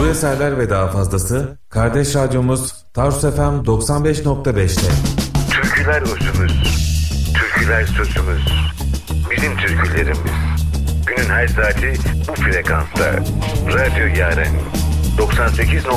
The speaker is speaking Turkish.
Bu eserler ve daha fazlası kardeş radyomuz Tarsus FM 95.5'te. Türküler özümüz, türküler sözümüz, bizim türkülerimiz. Günün her saati bu frekansta. Radyo Yaren 98.